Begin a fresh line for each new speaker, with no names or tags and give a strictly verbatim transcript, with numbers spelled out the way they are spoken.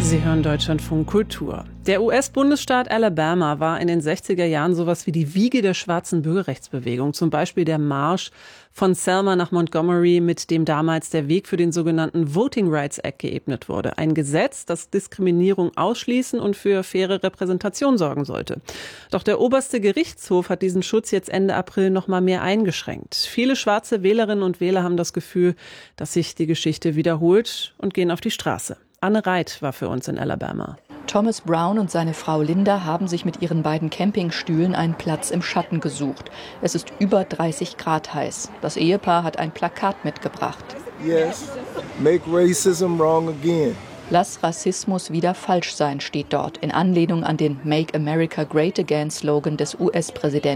Sie hören Deutschlandfunk Kultur. Der U S-Bundesstaat Alabama war in den sechziger Jahren sowas wie die Wiege der schwarzen Bürgerrechtsbewegung. Zum Beispiel der Marsch von Selma nach Montgomery, mit dem damals der Weg für den sogenannten Voting Rights Act geebnet wurde. Ein Gesetz, das Diskriminierung ausschließen und für faire Repräsentation sorgen sollte. Doch der oberste Gerichtshof hat diesen Schutz jetzt Ende April noch mal mehr eingeschränkt. Viele schwarze Wählerinnen und Wähler haben das Gefühl, dass sich die Geschichte wiederholt und gehen auf die Straße. Anne Reit war für uns in Alabama.
Thomas Brown und seine Frau Linda haben sich mit ihren beiden Campingstühlen einen Platz im Schatten gesucht. Es ist über dreißig Grad heiß. Das Ehepaar hat ein Plakat mitgebracht.
Yes, make racism wrong again.
Lass Rassismus wieder falsch sein, steht dort, in Anlehnung an den Make America Great Again Slogan des U S-Präsidenten.